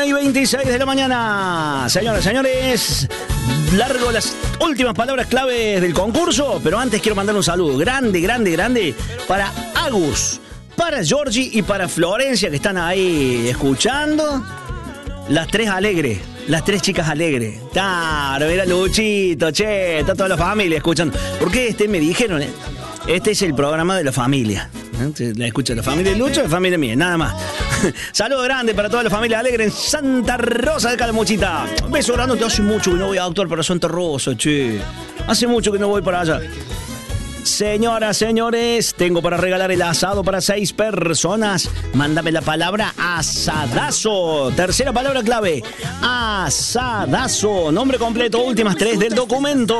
1:26 de la mañana. Señoras, señores, largo las últimas palabras claves del concurso, pero antes quiero mandar un saludo grande para Agus, para Georgie y para Florencia, que están ahí escuchando. Las tres alegres, las tres chicas alegres. Claro, era Luchito, che, está toda la familia escuchando. Porque me dijeron, este es el programa de la familia. La escucha la familia de Lucho y la familia mía, nada más. Saludo grande para toda la familia alegre en Santa Rosa de Calamuchita. Un beso grande, hace mucho que no voy a actuar para Santa Rosa, che. Hace mucho que no voy para allá. Señoras, señores, tengo para regalar el asado para 6 personas. Mándame la palabra asadazo. Tercera palabra clave, asadazo. Nombre completo, últimas 3 del documento.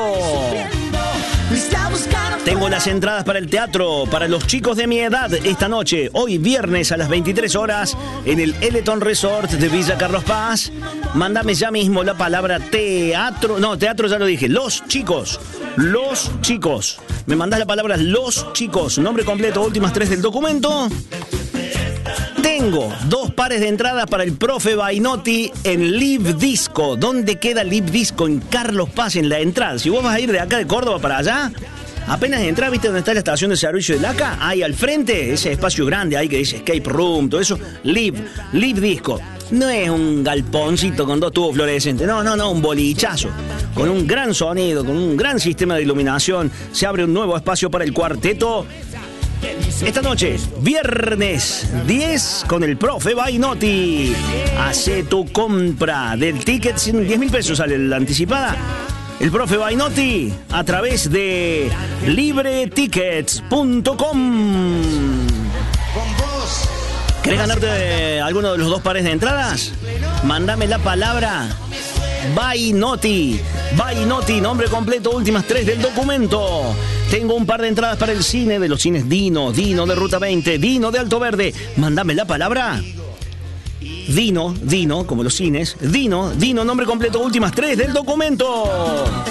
Tengo las entradas para el teatro para los chicos de mi edad esta noche, hoy viernes a las 23 horas en el Eleton Resort de Villa Carlos Paz. Mándame ya mismo la palabra teatro. No, teatro ya lo dije. Los chicos. Me mandás la palabra los chicos. Nombre completo, últimas 3 del documento. Tengo 2 pares de entradas para el profe Bainotti en Live Disco. ¿Dónde queda Live Disco? En Carlos Paz, en la entrada. Si vos vas a ir de acá de Córdoba para allá, apenas entras, ¿viste dónde está la estación de servicio de LACA? Ahí al frente, ese espacio grande ahí que dice Escape Room, todo eso. Live Disco. No es un galponcito con 2 tubos fluorescentes. No, un bolichazo. Con un gran sonido, con un gran sistema de iluminación. Se abre un nuevo espacio para el cuarteto. Esta noche, viernes 10 con el profe Bainotti. Hace tu compra del ticket, 10.000 pesos sale la anticipada. El profe Bainotti a través de libretickets.com. ¿Querés ganarte alguno de los 2 pares de entradas? Mándame la palabra Bainotti, nombre completo, últimas 3 del documento. Tengo un par de entradas para el cine de los cines Dino de Ruta 20, Dino de Alto Verde. Mándame la palabra Dino, como los cines. Dino, nombre completo, últimas 3 del documento.